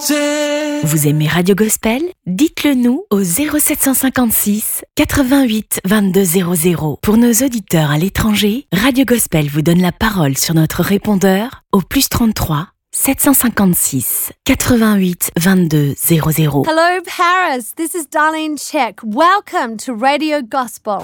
Vous aimez Radio Gospel? Dites-le nous au 0756 88 22 00. Pour nos auditeurs à l'étranger, Radio Gospel vous donne la parole sur notre répondeur au +33 756 88 22 00. Hello, Paris. This is Darlene Check. Welcome to Radio Gospel.